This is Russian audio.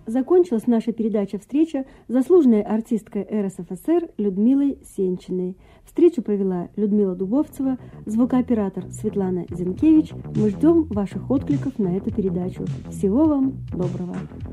закончилась наша передача-встреча с заслуженной артисткой РСФСР Людмилой Сенчиной. Встречу провела Людмила Дубовцева, звукооператор Светлана Зинкевич. Мы ждем ваших откликов на эту передачу. Всего вам доброго!